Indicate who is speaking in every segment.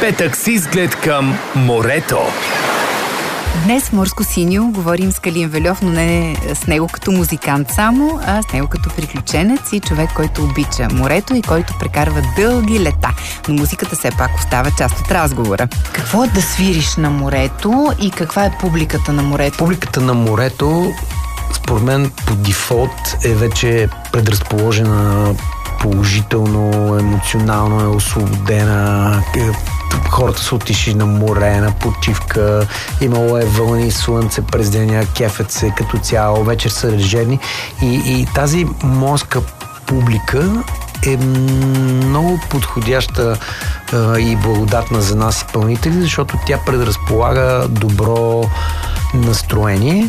Speaker 1: Петък с изглед към морето.
Speaker 2: Днес в Морско синьо говорим с Калин Вельов, но не с него като музикант само, а с него като приключенец и човек, който обича морето и който прекарва дълги лета. Но музиката все пак остава част от разговора. Какво е да свириш на морето и каква е публиката на морето?
Speaker 3: Публиката на морето, според мен, по дефолт е вече предразположена положително, емоционално е освободена. Хората са отишли на море, на почивка, имало е вълни, слънце през деня, кефят се като цяло, вечер са лежерни и тази морска публика е много подходяща и благодатна за нас изпълнители, защото тя предразполага добро настроение,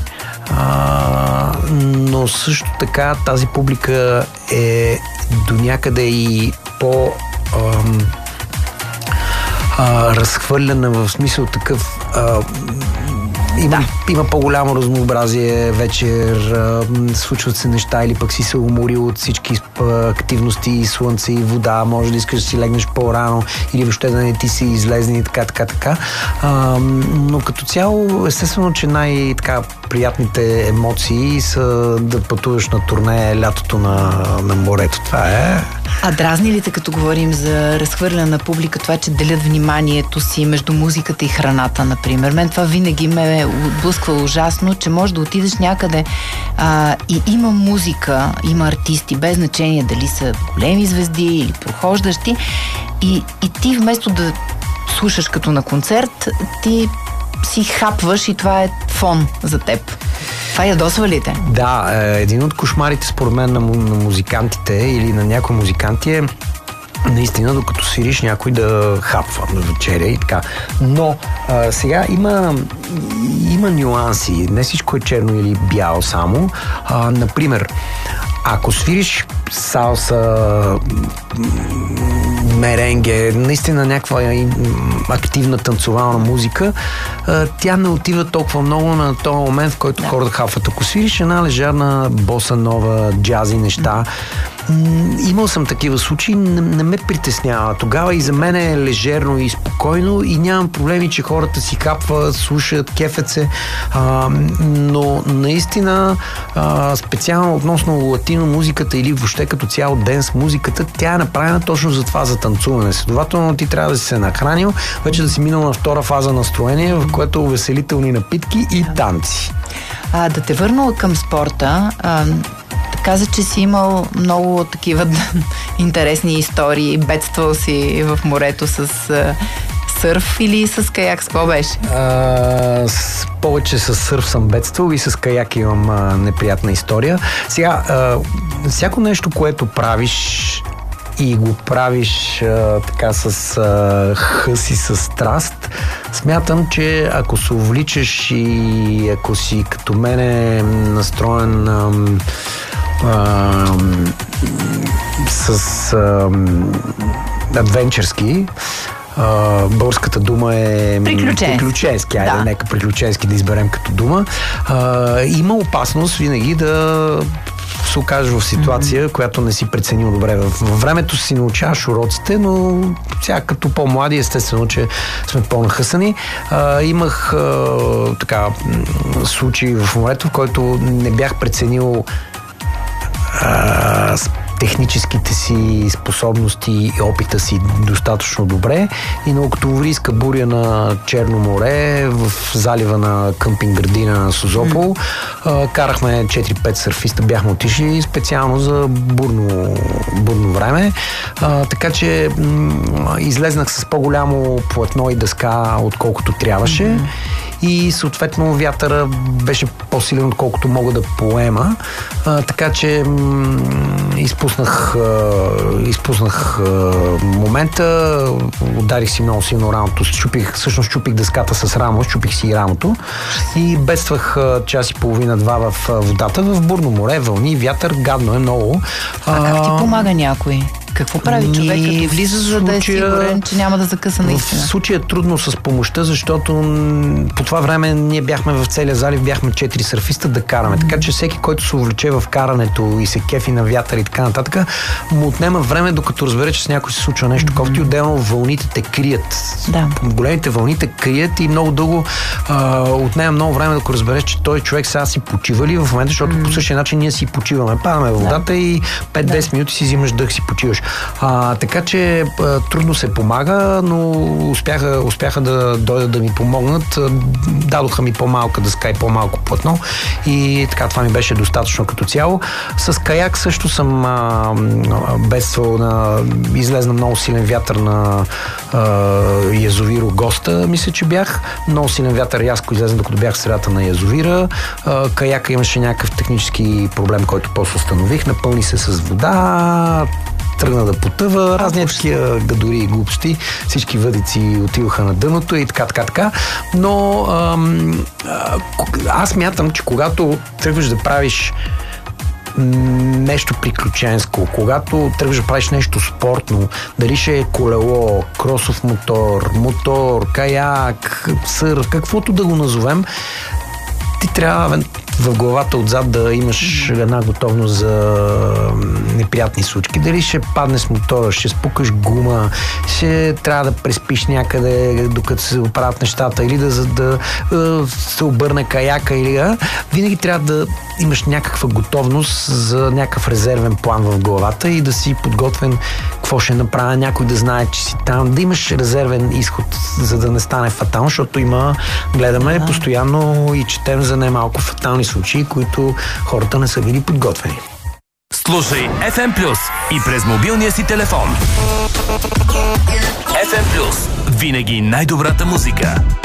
Speaker 3: но също така тази публика е до някъде и по разхвърляна, в смисъл такъв има по-голямо разнообразие вечер, случват се неща или пък си се уморил от всички активности, слънце и вода, може да искаш да си легнеш по-рано или въобще да не ти си излезне и така. Но като цяло, естествено, че най-приятните емоции са да пътуваш на турне лятото на морето. Това е.
Speaker 2: А дразни ли те, като говорим за разхвърляна публика, това, че делят вниманието си между музиката и храната, например? Мен това винаги ме отблъсква ужасно, че може да отидеш някъде и има музика, има артисти, без значение дали са големи звезди или прохождащи, и ти вместо да слушаш като на концерт, ти си хапваш и това е фон за теб. Това ядосва ли те?
Speaker 3: Да, един от кошмарите според мен на музикантите или на някои музиканти е наистина, докато свириш, някой да хапва на вечеря и така. Но сега има нюанси. Не всичко е черно или бяло само. Например, ако свириш салса, меренге, наистина някаква активна танцовална музика, тя не отива толкова много на този момент, в който хората хапват. Ако свириш една лежарна боса нова, джази неща, имал съм такива случаи, не ме притеснява. Тогава и за мен е лежерно и спокойно и нямам проблеми, че хората си хапват, слушат, кефят се. Но наистина, специално относно латино музиката или въобще като цяло денс музиката, тя е направена точно за това, за танцуване. Следователно ти трябва да си се нахранил, вече да си минал на втора фаза настроение, в което увеселителни напитки и танци.
Speaker 2: Да те върна към спорта. Каза, че си имал много такива интересни истории. Бедствал си в морето с сърф или с каяк? С какво беше?
Speaker 3: Повече с сърф съм бедствал и с каяк имам неприятна история. Сега, всяко нещо, което правиш и го правиш така с хъс и с страст, смятам, че ако се увличаш и ако си като мене настроен с адвенчърски, българската дума е приключенски. Айде, нека приключенски да изберем като дума. Има опасност винаги да се окажеш в ситуация, която не си преценил добре. Във времето си научаваш уроците, но сега като по-млади, естествено, че сме по-нахъсани. Имах случаи в морето, в който не бях преценил техническите си способности и опита си достатъчно добре и на октомврийска буря на Черно море в залива на къмпинг градина на Созопол карахме 4-5 сърфиста, бяхме отишли специално за бурно време, така че излезнах с по-голямо платно и дъска, отколкото трябваше. И съответно вятъра беше по-силен, отколкото мога да поема. Така че изпуснах момента, ударих си много силно рамото, щупих дъската с рамо, щупих си и рамото и бедствах час и половина-два в водата, в бурно море, вълни, вятър, гадно е много.
Speaker 2: А как ти помага някой? Какво прави човек, като влиза, за да е сигурен, че няма да закъса наистина?
Speaker 3: В случая е трудно с помощта, защото по това време ние бяхме в целия залив, бяхме 4 сърфиста да караме. Така че всеки, който се увлече в карането и се кефи на вятър и така нататък, му отнема време, докато разбере, че с някой се случва нещо кофти. Отделно вълните те крият.
Speaker 2: Да.
Speaker 3: Големите вълни те крият и много дълго отнема много време, докато разбереш, че той човек сега си почива ли в момента, защото по същия начин ние си почиваме. Падаме в водата и 5-10 минути си взимаш дъх, си почиваш. Така че трудно се помага, но успяха да дойдат да ми помогнат. Дадоха ми по-малка дъска и по-малко платно и така това ми беше достатъчно като цяло. С каяк също съм бедствал, излезна много силен вятър на язовир Огоста, мисля, че бях. Много силен вятър рязко излезна, докато бях в средата на язовира. Каяка имаше някакъв технически проблем, който после установих. Напълни се с вода, тръгна да потъва, разни такива гадори и глупости. Всички въдици отиваха на дъното и така. Но аз мятам, че когато тръгваш да правиш нещо приключенско, когато тръгваш да правиш нещо спортно, дали ще е колело, кросов мотор, каяк, сърф, каквото да го назовем, ти трябва в главата отзад да имаш една готовност за неприятни случки. Дали ще падне с мотора, ще спукаш гума, ще трябва да преспиш някъде, докато се оправят нещата, или да се обърне каяка, винаги трябва да имаш някаква готовност за някакъв резервен план в главата и да си подготвен какво ще направя, някой да знае, че си там, да имаш резервен изход, за да не стане фатално, защото гледаме постоянно и четем за немалко фатални случаи, които хората не са били подготвени.
Speaker 1: Слушай FM+ и през мобилния си телефон. FM+. Винаги най-добрата музика.